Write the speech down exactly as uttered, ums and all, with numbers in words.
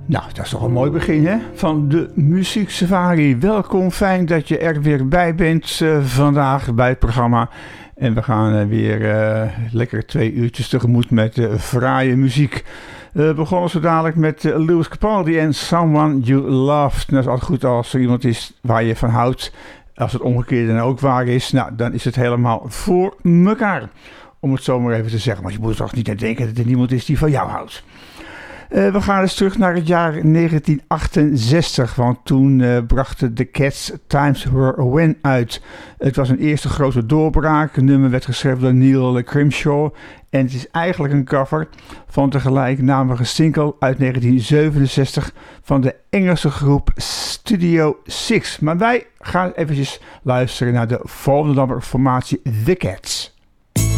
Nou, dat is toch een mooi begin, hè? Van de Muziek Safari. Welkom, fijn dat je er weer bij bent uh, vandaag bij het programma. En we gaan uh, weer uh, lekker twee uurtjes tegemoet met uh, fraaie muziek. We uh, begonnen zo dadelijk met uh, Lewis Capaldi en Someone You Loved. Dat is altijd goed als er iemand is waar je van houdt. Als het omgekeerde dan ook waar is, nou, dan is het helemaal voor mekaar. Om het zo maar even te zeggen. Maar je moet er toch niet aan denken dat er niemand is die van jou houdt. Uh, we gaan eens terug naar het jaar negentien achtenzestig, want toen uh, brachten The Cats Times Were When uit. Het was een eerste grote doorbraak. Het nummer werd geschreven door Neil Grimshaw en het is eigenlijk een cover van de gelijknamige single uit negentien zevenenzestig van de Engelse groep Studio Six. Maar wij gaan eventjes luisteren naar de volgende nummer, formatie The Cats.